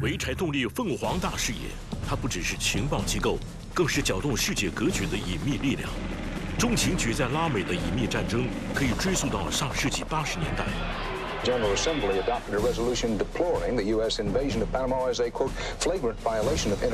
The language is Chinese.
潍柴动力凤凰大视野，它不只是情报机构，更是搅动世界格局的隐秘力量。中情局在拉美的隐秘战争可以追溯到上世纪80年代。 General Assembly adopted a resolution deploring the U.S. invasion of Panama as a, quote, flagrant violation of